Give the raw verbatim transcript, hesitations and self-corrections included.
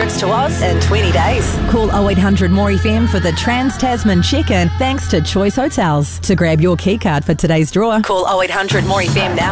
trips to Oz in twenty days. Call oh eight hundred more F M for the Trans-Tasman check-in thanks to Choice Hotels. To grab your keycard for today's draw, Call oh eight hundred more F M now.